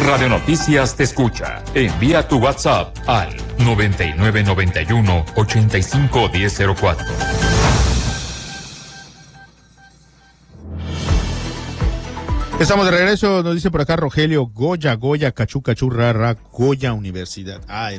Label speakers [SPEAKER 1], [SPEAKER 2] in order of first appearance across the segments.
[SPEAKER 1] Radio Noticias te escucha. Envía tu WhatsApp al 9991-851004.
[SPEAKER 2] Estamos de regreso, nos dice por acá Rogelio, Goya, cachú, rara, Goya Universidad. Ay,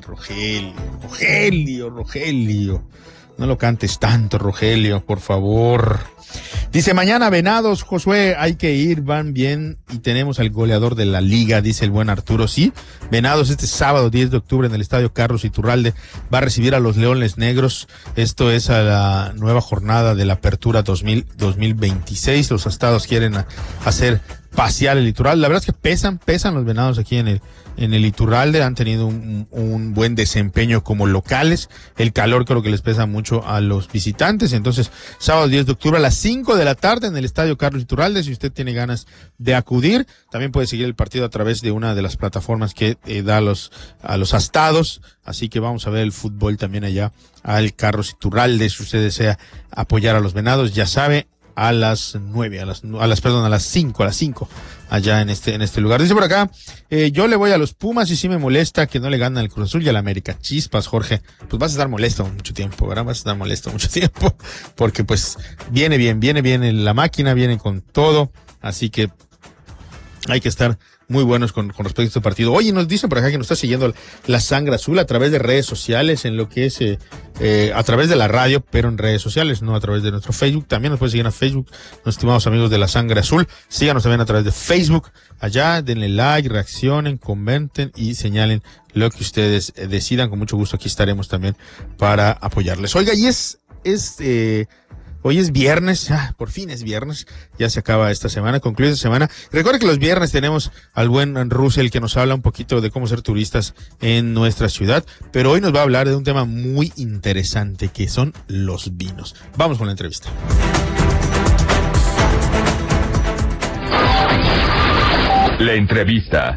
[SPEAKER 2] Rogelio. No lo cantes tanto, Rogelio, por favor. Dice, mañana Venados, Josué, hay que ir, van bien, y tenemos al goleador de la liga, dice el buen Arturo. Sí, Venados este sábado 10 de octubre en el Estadio Carlos Iturralde va a recibir a los Leones Negros. Esto es a la nueva jornada de la Apertura 2026. Los estados quieren hacer pasear el litoral. La verdad es que pesan los Venados aquí en el Iturralde. Han tenido un buen desempeño como locales. El calor creo que les pesa mucho a los visitantes. Entonces, sábado 10 de octubre a las 5 de la tarde en el Estadio Carlos Iturralde. Si usted tiene ganas de acudir, también puede seguir el partido a través de una de las plataformas que da a los astados. Así que vamos a ver el fútbol también allá al Carlos Iturralde. Si usted desea apoyar a los Venados, ya sabe, a las 5, allá en este lugar. Dice por acá, yo le voy a los Pumas y sí me molesta que no le ganan al Cruz Azul y al América. Chispas, Jorge. Pues vas a estar molesto mucho tiempo, ¿verdad? Porque pues viene bien la máquina, viene con todo, así que hay que estar muy buenos con respecto a este partido. Oye, nos dicen por acá que nos está siguiendo la Sangre Azul a través de redes sociales, en lo que es a través de la radio, pero en redes sociales, no a través de nuestro Facebook. También nos pueden seguir en Facebook, nuestros estimados amigos de la Sangre Azul. Síganos también a través de Facebook. Allá denle like, reaccionen, comenten y señalen lo que ustedes decidan. Con mucho gusto aquí estaremos también para apoyarles. Oiga, y hoy es viernes, por fin es viernes, ya se acaba esta semana, concluye esta semana. Recuerda que los viernes tenemos al buen Russell que nos habla un poquito de cómo ser turistas en nuestra ciudad, pero hoy nos va a hablar de un tema muy interesante que son los vinos. Vamos con la entrevista.
[SPEAKER 1] La entrevista.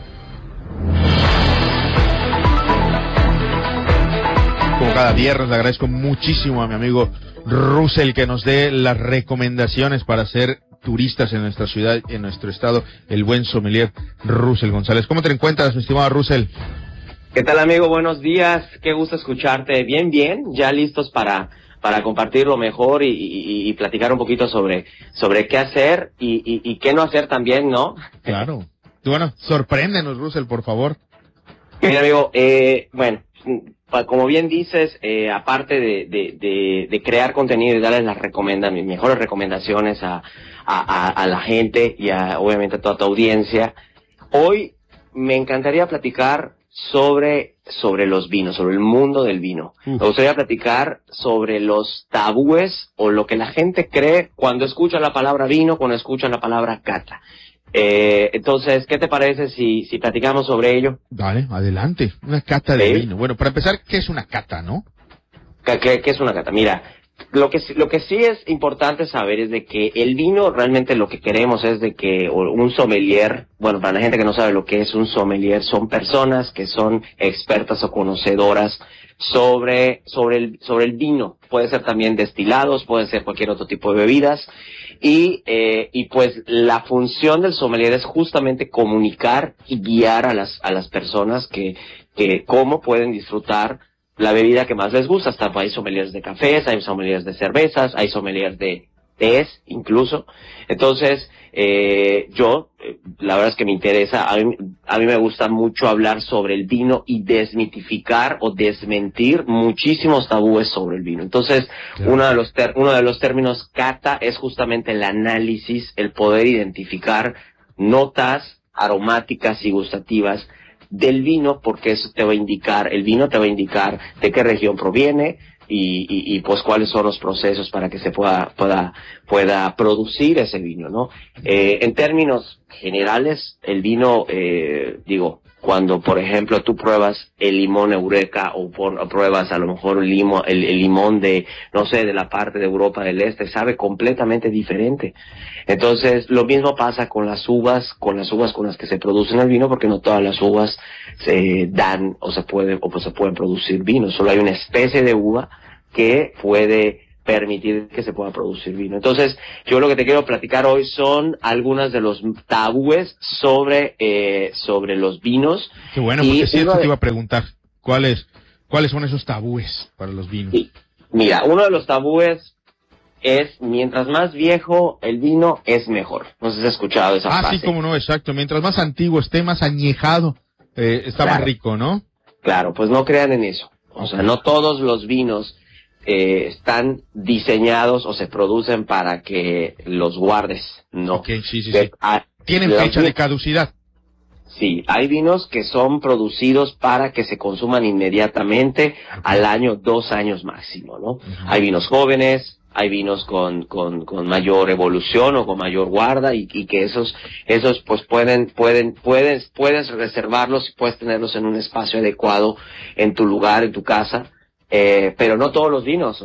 [SPEAKER 2] Como cada viernes, le agradezco muchísimo a mi amigo Russell que nos dé las recomendaciones para ser turistas en nuestra ciudad, en nuestro estado, el buen sommelier Russell González. ¿Cómo te encuentras, mi estimado Russell?
[SPEAKER 3] ¿Qué tal, amigo? Buenos días, qué gusto escucharte. Bien, ya listos para compartir lo mejor y platicar un poquito sobre qué hacer y qué no hacer también, ¿no?
[SPEAKER 2] Claro. Bueno, sorpréndenos, Russell, por favor.
[SPEAKER 3] Mira, amigo, bueno, como bien dices, aparte de crear contenido y darles mis mejores recomendaciones a la gente y obviamente a toda tu audiencia, hoy me encantaría platicar sobre los vinos, sobre el mundo del vino. Me gustaría platicar sobre los tabúes o lo que la gente cree cuando escucha la palabra vino, cuando escucha la palabra cata. Entonces, ¿qué te parece si platicamos sobre ello?
[SPEAKER 2] Dale, adelante. Una cata de vino. Bueno, para empezar, ¿qué es una cata, no?
[SPEAKER 3] ¿Qué es una cata? Mira, lo que sí es importante saber es de que el vino realmente lo que queremos es de que un sommelier, bueno, para la gente que no sabe lo que es un sommelier, son personas que son expertas o conocedoras sobre el vino. Puede ser también destilados, puede ser cualquier otro tipo de bebidas. Y pues la función del sommelier es justamente comunicar y guiar a las personas que cómo pueden disfrutar la bebida que más les gusta. Hasta hay sommeliers de cafés, hay sommeliers de cervezas, hay sommeliers de tés incluso. Entonces, la verdad es que me interesa, a mí me gusta mucho hablar sobre el vino y desmitificar o desmentir muchísimos tabúes sobre el vino. Entonces, uno de los términos cata es justamente el análisis, el poder identificar notas aromáticas y gustativas del vino, porque eso el vino te va a indicar de qué región proviene y pues cuáles son los procesos para que se pueda producir ese vino, ¿no? En términos generales, el vino, cuando por ejemplo tú pruebas el limón Eureka o pruebas a lo mejor el limón de, no sé, de la parte de Europa del Este, sabe completamente diferente. Entonces, lo mismo pasa con las uvas con las que se producen el vino, porque no todas las uvas se dan o se pueden producir vino. Solo hay una especie de uva que puede permitir que se pueda producir vino. Entonces, yo lo que te quiero platicar hoy son algunas de los tabúes sobre los vinos.
[SPEAKER 2] Qué bueno, porque si esto te iba a preguntar, ¿cuáles son esos tabúes para los vinos?
[SPEAKER 3] Sí. Mira, uno de los tabúes es, mientras más viejo el vino, es mejor. No sé si has escuchado esa frase.
[SPEAKER 2] Sí, cómo no, exacto. Mientras más antiguo esté, más añejado, está más rico, ¿no?
[SPEAKER 3] Claro, pues no crean en eso. O sea, no todos los vinos están diseñados o se producen para que los guardes, no.
[SPEAKER 2] Okay, sí. ¿Tienen fecha de caducidad?
[SPEAKER 3] Sí, hay vinos que son producidos para que se consuman inmediatamente, al año, 2 años máximo, ¿no? Hay vinos jóvenes, hay vinos con mayor evolución o con mayor guarda y que esos pues puedes reservarlos y puedes tenerlos en un espacio adecuado en tu lugar, en tu casa. Pero no todos los vinos,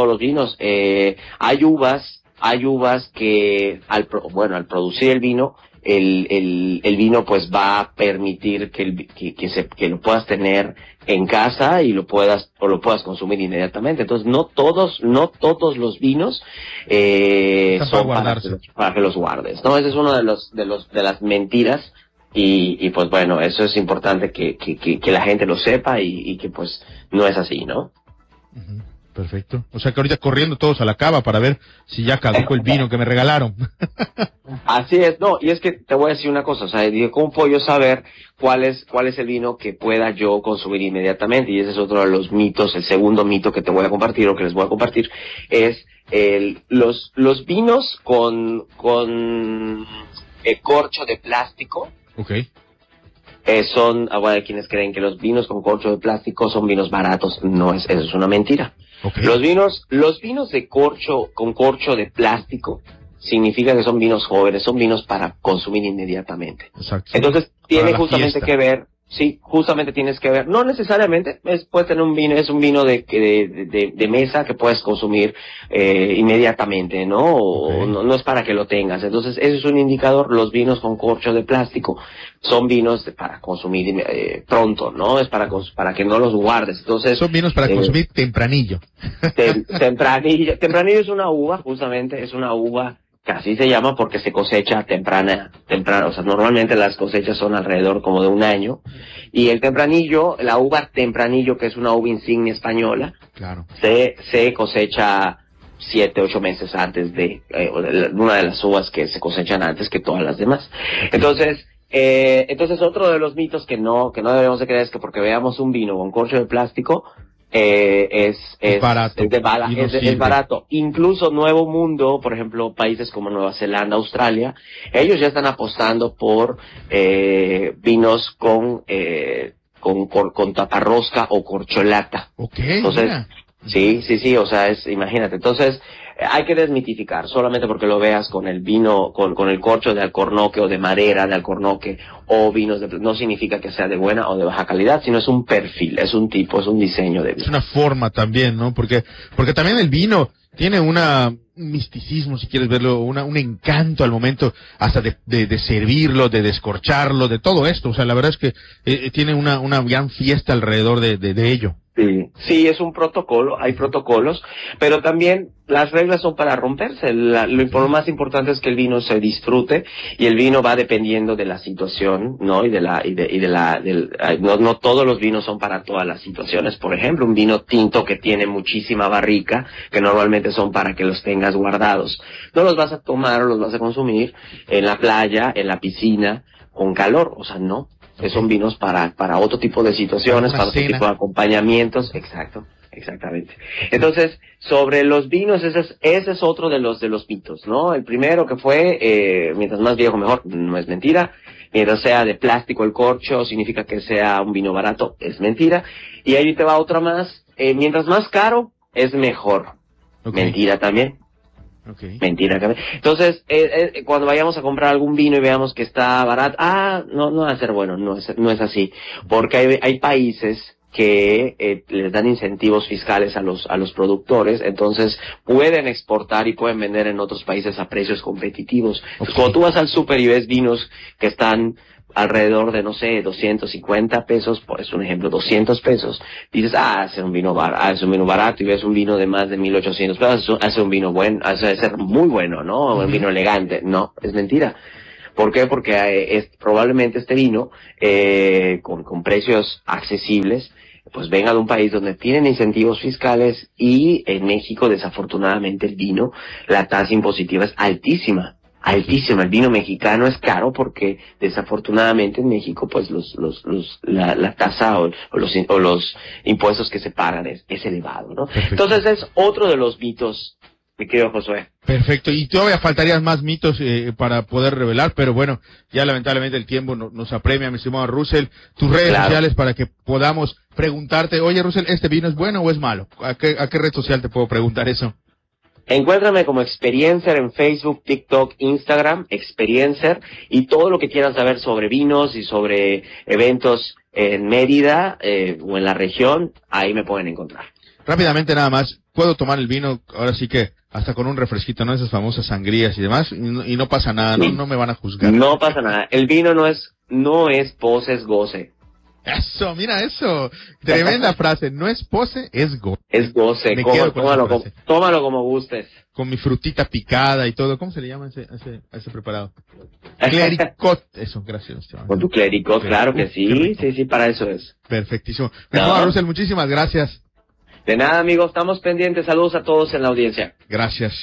[SPEAKER 3] hay uvas que al producir el vino, el vino pues va a permitir que lo puedas tener en casa y lo puedas consumir inmediatamente. Entonces no todos los vinos son para que los guardes, ¿no? Ese es uno de las mentiras. Y pues bueno, eso es importante que la gente lo sepa y que pues no es así, ¿no?
[SPEAKER 2] Perfecto. O sea que ahorita corriendo todos a la cava para ver si ya caducó el vino que me regalaron.
[SPEAKER 3] Así es, no, y es que te voy a decir una cosa, o sea, ¿cómo puedo yo saber cuál es el vino que pueda yo consumir inmediatamente? Y ese es otro de los mitos, el segundo mito que te voy a compartir o que les voy a compartir, es los vinos con corcho de plástico.
[SPEAKER 2] Okay.
[SPEAKER 3] Hay quienes creen que los vinos con corcho de plástico son vinos baratos. No, eso es una mentira.
[SPEAKER 2] Okay.
[SPEAKER 3] Los vinos con corcho de plástico significa que son vinos jóvenes, son vinos para consumir inmediatamente.
[SPEAKER 2] Exacto.
[SPEAKER 3] Entonces tiene justamente
[SPEAKER 2] fiesta.
[SPEAKER 3] que ver. Sí, justamente tienes que ver, no necesariamente, puede tener un vino, es un vino de mesa que puedes consumir inmediatamente, ¿no?
[SPEAKER 2] Okay.
[SPEAKER 3] No es para que lo tengas. Entonces, eso es un indicador. Los vinos con corcho de plástico son vinos para consumir pronto, ¿no? Es para que no los guardes. Entonces,
[SPEAKER 2] son vinos para consumir tempranillo.
[SPEAKER 3] Tempranillo es una uva, justamente, es una uva que así se llama porque se cosecha temprana, o sea, normalmente las cosechas son alrededor como de 1 año, y el tempranillo, la uva tempranillo, que es una uva insignia española,
[SPEAKER 2] claro,
[SPEAKER 3] se cosecha 7, 8 meses antes de una de las uvas que se cosechan antes que todas las demás. Entonces otro de los mitos que no debemos de creer es que porque veamos un vino con corcho de plástico, es
[SPEAKER 2] barato.
[SPEAKER 3] Es barato. Incluso Nuevo Mundo, por ejemplo, países como Nueva Zelanda, Australia, ellos ya están apostando por vinos con taparrosca o corcholata.
[SPEAKER 2] Okay,
[SPEAKER 3] entonces,
[SPEAKER 2] mira.
[SPEAKER 3] Sí, o sea, imagínate. Entonces, hay que desmitificar, solamente porque lo veas con el vino, con el corcho de alcornoque o de madera de alcornoque o vinos no significa que sea de buena o de baja calidad, sino es un perfil, es un tipo, es un diseño de vino.
[SPEAKER 2] Es una forma también, ¿no? Porque también el vino tiene un misticismo, si quieres verlo, un encanto al momento hasta de servirlo, de descorcharlo, de todo esto. O sea, la verdad es que tiene una gran fiesta alrededor de ello.
[SPEAKER 3] Sí, es un protocolo, hay protocolos, pero también las reglas son para romperse. Lo más importante es que el vino se disfrute, y el vino va dependiendo de la situación, ¿no? No todos los vinos son para todas las situaciones. Por ejemplo, un vino tinto que tiene muchísima barrica, que normalmente son para que los tengas guardados, no los vas a tomar o los vas a consumir en la playa, en la piscina, con calor, o sea, no. Son vinos para otro tipo de situaciones, para otro tipo de acompañamientos. Exactamente. Entonces, sobre los vinos, ese es otro de los mitos, ¿no? El primero que fue, mientras más viejo mejor, no es mentira. Mientras sea de plástico el corcho, significa que sea un vino barato, es mentira. Y ahí te va otra más, mientras más caro, es mejor. Okay. Mentira también.
[SPEAKER 2] Okay.
[SPEAKER 3] Mentira. Entonces, cuando vayamos a comprar algún vino y veamos que está barato, no va a ser bueno, no es así, porque hay países que les dan incentivos fiscales a los productores, entonces pueden exportar y pueden vender en otros países a precios competitivos. Okay. Cuando tú vas al súper y ves vinos que están alrededor de, no sé, 250 pesos, por es un ejemplo, 200 pesos, dices, hace un vino barato, y ves un vino de más de 1,800 pesos, hace un vino bueno, hace ser muy bueno, ¿no? Un vino elegante. No, es mentira. ¿Por qué? Porque probablemente este vino, con precios accesibles, pues venga de un país donde tienen incentivos fiscales, y en México, desafortunadamente, el vino, la tasa impositiva es altísima. Altísima. El vino mexicano es caro porque desafortunadamente en México pues la tasa o los impuestos que se pagan es elevado, ¿no?
[SPEAKER 2] Perfecto.
[SPEAKER 3] Entonces es otro de los mitos, mi querido Josué.
[SPEAKER 2] Perfecto, y todavía faltarían más mitos para poder revelar, pero bueno, ya lamentablemente el tiempo nos apremia, mi estimado Russell. Tus redes sociales para que podamos preguntarte, oye Russell, ¿este vino es bueno o es malo? ¿A qué red social te puedo preguntar eso?
[SPEAKER 3] Encuéntrame como Experiencer en Facebook, TikTok, Instagram, Experiencer, y todo lo que quieran saber sobre vinos y sobre eventos en Mérida o en la región, ahí me pueden encontrar.
[SPEAKER 2] Rápidamente nada más, puedo tomar el vino, ahora sí que hasta con un refresquito, ¿no? Esas famosas sangrías y demás, y no pasa nada,
[SPEAKER 3] Sí.
[SPEAKER 2] no me van a juzgar.
[SPEAKER 3] No pasa nada. El vino no es pose, es goce.
[SPEAKER 2] Eso, mira eso, tremenda frase, no es pose, es go.
[SPEAKER 3] Es goce.
[SPEAKER 2] Me quedo con esa frase.
[SPEAKER 3] Tómalo como gustes.
[SPEAKER 2] Con mi frutita picada y todo, ¿cómo se le llama a ese preparado? Clericot, eso, gracias.
[SPEAKER 3] Con tu clericot, claro que sí, sí, para eso es.
[SPEAKER 2] Perfectísimo.
[SPEAKER 3] No.
[SPEAKER 2] Russell, muchísimas gracias.
[SPEAKER 3] De nada, amigos, estamos pendientes. Saludos a todos en la audiencia.
[SPEAKER 2] Gracias.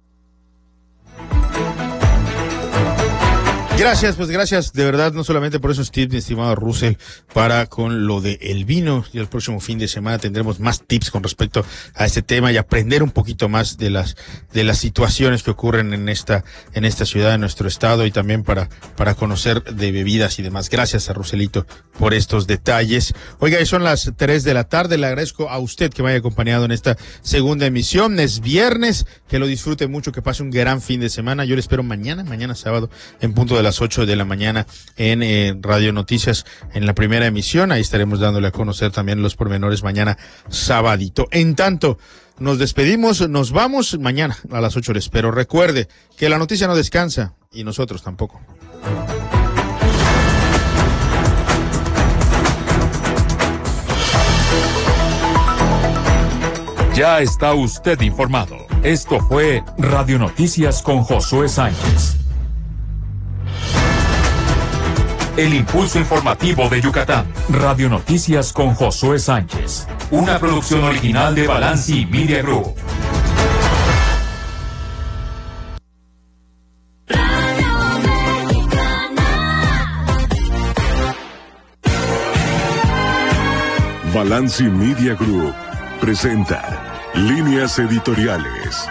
[SPEAKER 2] Gracias, pues gracias de verdad, no solamente por esos tips, mi estimado Russell, para con lo de el vino, y el próximo fin de semana tendremos más tips con respecto a este tema y aprender un poquito más de las situaciones que ocurren en esta ciudad, en nuestro estado, y también para conocer de bebidas y demás. Gracias a Russelito por estos detalles. Oiga, son las 3 de la tarde, le agradezco a usted que me haya acompañado en esta segunda emisión. Es viernes, que lo disfrute mucho, que pase un gran fin de semana. Yo le espero mañana sábado, en punto de las 8 de la mañana en Radio Noticias, en la primera emisión. Ahí estaremos dándole a conocer también los pormenores mañana sabadito. En tanto, nos despedimos, nos vamos mañana a las 8 le espero. Recuerde que la noticia no descansa y nosotros tampoco.
[SPEAKER 1] Ya está usted informado. Esto fue Radio Noticias con Josué Sánchez. El impulso informativo de Yucatán. Radio Noticias con Josué Sánchez. Una producción original de Balanci Media Group.
[SPEAKER 4] Balanci Media Group presenta Líneas Editoriales.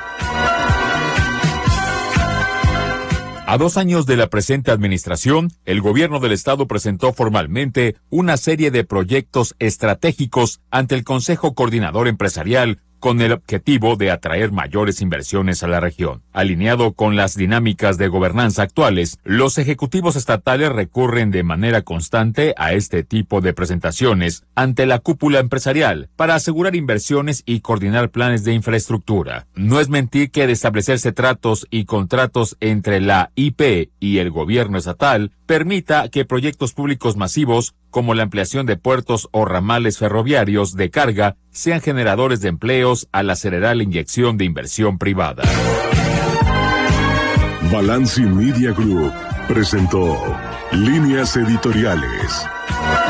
[SPEAKER 1] A 2 años de la presente administración, el gobierno del estado presentó formalmente una serie de proyectos estratégicos ante el Consejo Coordinador Empresarial con el objetivo de atraer mayores inversiones a la región. Alineado con las dinámicas de gobernanza actuales, los ejecutivos estatales recurren de manera constante a este tipo de presentaciones ante la cúpula empresarial para asegurar inversiones y coordinar planes de infraestructura. No es mentir que de establecerse tratos y contratos entre la IP y el gobierno estatal permita que proyectos públicos masivos como la ampliación de puertos o ramales ferroviarios de carga sean generadores de empleos al acelerar la inyección de inversión privada.
[SPEAKER 4] Balanci Media Group presentó Líneas Editoriales.